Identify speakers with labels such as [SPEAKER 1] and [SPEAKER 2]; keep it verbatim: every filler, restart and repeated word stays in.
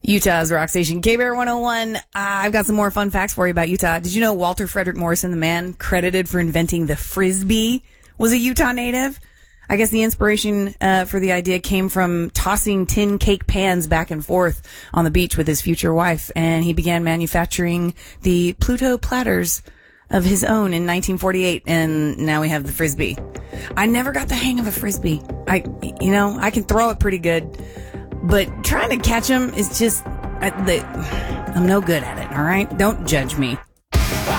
[SPEAKER 1] Utah's rock station, K-Bear one oh one. Uh, I've got some more fun facts for you about Utah. Did you know Walter Frederick Morrison, the man credited for inventing the Frisbee, was a Utah native? I guess the inspiration uh, for the idea came from tossing tin cake pans back and forth on the beach with his future wife, and he began manufacturing the Pluto platters of his own in nineteen forty-eight, and now we have the Frisbee. I never got the hang of a Frisbee. I, you know, I can throw it pretty good, but trying to catch them is just, I, the, I'm no good at it, all right? Don't judge me.